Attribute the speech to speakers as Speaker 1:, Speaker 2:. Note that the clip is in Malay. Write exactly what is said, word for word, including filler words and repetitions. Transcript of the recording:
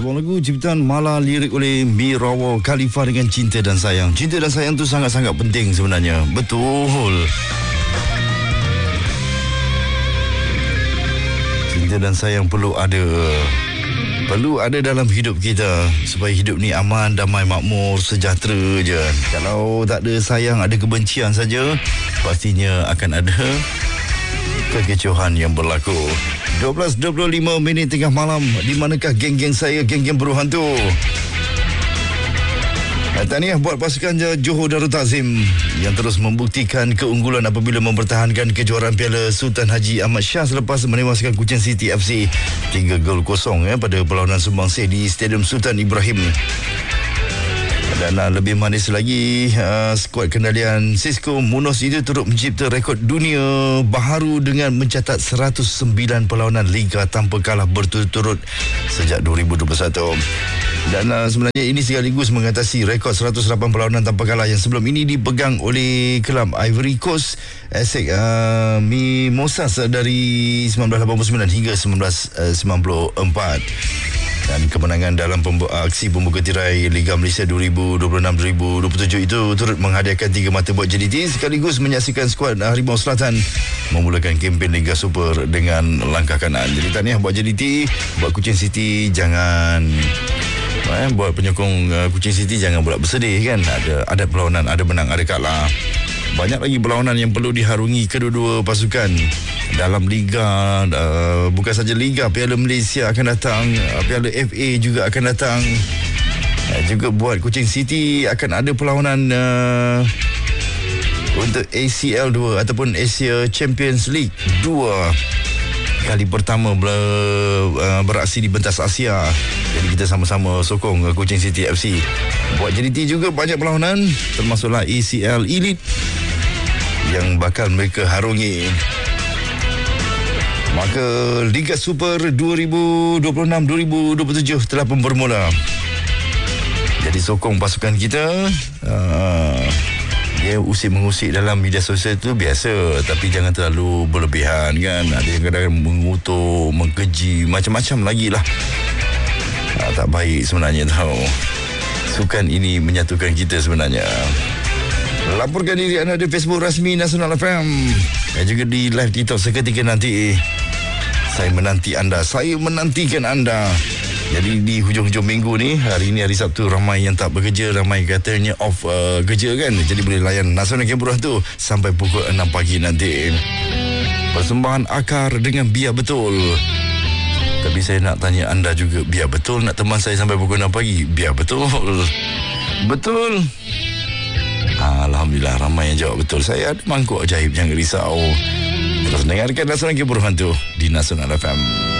Speaker 1: Sebuah lagu ciptaan Mala, lirik oleh Mirawa Khalifa dengan Cinta dan Sayang. Cinta dan sayang tu sangat-sangat penting sebenarnya. Betul. Cinta dan sayang perlu ada. Perlu ada dalam hidup kita supaya hidup ni aman, damai, makmur, sejahtera je. Kalau tak ada sayang, ada kebencian saja, pastinya akan ada kekecohan yang berlaku. dua belas dua puluh lima minit tengah malam. Di manakah geng-geng saya, geng-geng berhantu? Tahniah buat pasukan Johor Darul Takzim yang terus membuktikan keunggulan apabila mempertahankan kejuaraan Piala Sultan Haji Ahmad Shah selepas menewaskan Kuching City F C tiga gol kosong ya, pada perlawanan sumbangsih di Stadium Sultan Ibrahim. Dan uh, lebih manis lagi, uh, skuad kendalian Cisco Munoz itu turut mencipta rekod dunia baharu dengan mencatat seratus sembilan perlawanan Liga tanpa kalah berturut-turut sejak dua ribu dua puluh satu. Dan uh, sebenarnya ini sekaligus mengatasi rekod seratus lapan perlawanan tanpa kalah yang sebelum ini dipegang oleh kelab Ivory Coast A S E C uh, Mimosas dari seribu sembilan ratus lapan puluh sembilan hingga seribu sembilan ratus sembilan puluh empat. Dan kemenangan dalam pembu- aksi pembuka tirai Liga Malaysia dua ribu dua puluh enam dua ribu dua puluh tujuh itu turut menghadiahkan tiga mata buat J D T sekaligus menyaksikan skuad Harimau Selatan memulakan kempen Liga Super dengan langkah kanan. Jadi tahniah buat J D T, buat Kuching City jangan eh, buat penyokong uh, Kuching City jangan pula bersedih kan. Ada ada perlawanan, ada menang, ada kalah. Banyak lagi perlawanan yang perlu diharungi kedua-dua pasukan dalam Liga, uh, bukan saja Liga, Piala Malaysia akan datang, uh, Piala F A juga akan datang. Uh, juga buat Kuching City akan ada perlawanan uh, untuk A C L dua ataupun Asia Champions League dua. Kali pertama ber, uh, beraksi di pentas Asia. Jadi kita sama-sama sokong uh, Kuching City F C. Buat J D T juga banyak perlawanan, termasuklah A C L Elite yang bakal mereka harungi. Maka Liga Super dua ribu dua puluh enam dua ribu dua puluh tujuh telah pun bermula. Jadi sokong pasukan kita. Uh, dia usik-mengusik dalam media sosial itu biasa, tapi jangan terlalu berlebihan kan. Ada yang kadang-kadang mengutuk, mengkeji, macam-macam lagi lah. Uh, tak baik sebenarnya tahu. Sukan ini menyatukan kita sebenarnya. Laporkan diri anda di Facebook rasmi Nasional F M dan juga di live TikTok seketika nanti. Saya menanti anda, saya menantikan anda. Jadi di hujung-hujung minggu ni, hari ini hari Sabtu, ramai yang tak bekerja, ramai katanya off uh, kerja kan. Jadi boleh layan Nasional Kempuran tu sampai pukul enam pagi nanti. Persembahan Akar dengan Biar Betul. Tapi saya nak tanya anda juga, biar betul nak teman saya sampai pukul enam pagi? Biar betul. Betul. Alhamdulillah ramai yang jawab betul. Saya ada mangkuk ajaib, jangan risau. Terus dengarkan Nasional Kempuran tu di Nasional F M.